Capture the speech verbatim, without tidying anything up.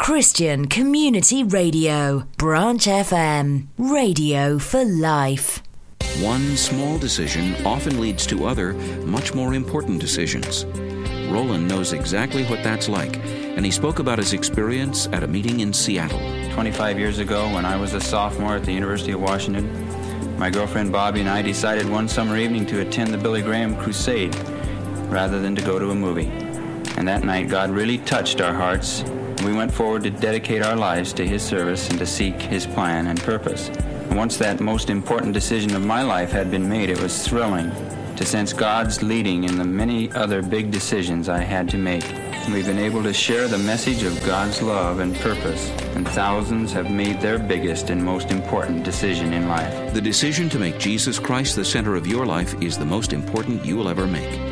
Christian Community Radio, Branch F M, radio for life. One small decision often leads to other, much more important decisions. Roland knows exactly what that's like, and he spoke about his experience at a meeting in Seattle. twenty-five years ago, when I was a sophomore at the University of Washington, my girlfriend Bobby and I decided one summer evening to attend the Billy Graham Crusade rather than to go to a movie. And that night, God really touched our hearts. We went forward to dedicate our lives to His service and to seek His plan and purpose. And once that most important decision of my life had been made, it was thrilling to sense God's leading in the many other big decisions I had to make. We've been able to share the message of God's love and purpose, and thousands have made their biggest and most important decision in life. The decision to make Jesus Christ the center of your life is the most important you will ever make.